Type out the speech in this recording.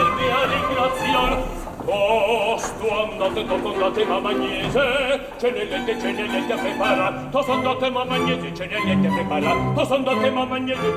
mia ringraziar. Tosto andate ma magnese, ce ne lette a preparar. Tosto andate ma magnese, ce ne lette a preparar. Tosto andate ma magnese,